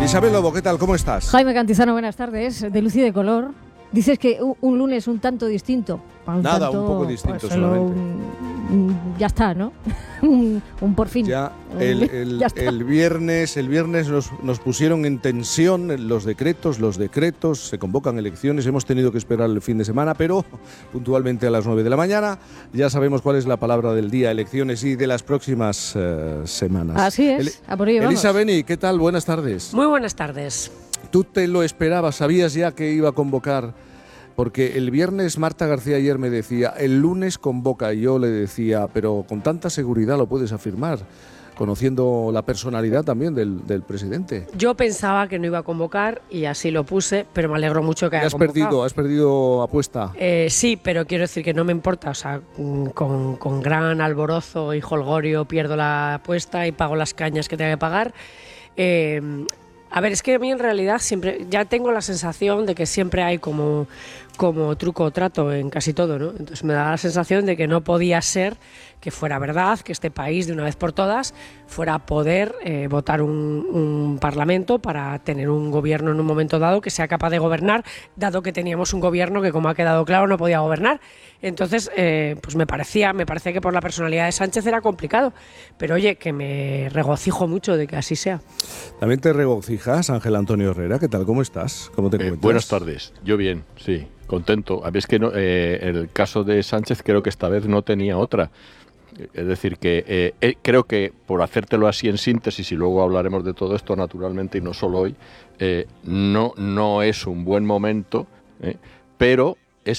Isabel Lobo, ¿qué tal? ¿Cómo estás? Jaime Cantizano, buenas tardes. De luz y de color. Dices que un lunes un tanto distinto. Nada, un poco distinto pues solamente. Ya está, ¿no? un por fin. Ya el viernes nos pusieron en tensión los decretos, se convocan elecciones, hemos tenido que esperar el fin de semana, pero puntualmente a las 9 de la mañana ya sabemos cuál es la palabra del día, elecciones y de las próximas semanas. Así es, a por ello vamos. Elisa Beni, ¿qué tal? Buenas tardes. Muy buenas tardes. ¿Tú te lo esperabas? ¿Sabías ya que iba a convocar? Porque el viernes Marta García ayer me decía, el lunes convoca, y yo le decía, pero con tanta seguridad lo puedes afirmar, conociendo la personalidad también del presidente. Yo pensaba que no iba a convocar y así lo puse, pero me alegro mucho que haya convocado. ¿Has perdido apuesta? Sí, pero quiero decir que no me importa, o sea, con gran alborozo y jolgorio pierdo la apuesta y pago las cañas que tenga que pagar. A ver, es que a mí en realidad siempre ya tengo la sensación de que siempre hay como truco o trato en casi todo, ¿no? Entonces me da la sensación de que no podía ser que fuera verdad, que este país de una vez por todas fuera a poder votar un parlamento para tener un gobierno en un momento dado que sea capaz de gobernar, dado que teníamos un gobierno que, como ha quedado claro, no podía gobernar. Entonces, pues me parecía que por la personalidad de Sánchez era complicado, pero oye, que me regocijo mucho de que así sea. También te regocijas, Ángel Antonio Herrera, ¿qué tal? ¿Cómo estás? ¿Cómo te encuentras? Buenas tardes, yo bien, sí, contento. A ver, es que no, el caso de Sánchez creo que esta vez no tenía otra. Es decir, que creo que, por hacértelo así en síntesis, y luego hablaremos de todo esto naturalmente y no solo hoy, no es un buen momento, pero